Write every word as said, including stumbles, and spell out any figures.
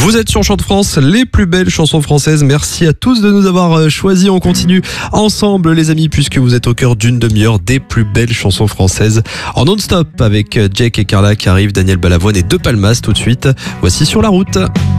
Vous êtes sur Chant de France, les plus belles chansons françaises. Merci à tous de nous avoir choisis. On continue ensemble, les amis, puisque vous êtes au cœur d'une demi-heure des plus belles chansons françaises. En non-stop avec Jake et Carla qui arrivent, Daniel Balavoine et De Palmas tout de suite. Voici Sur la route.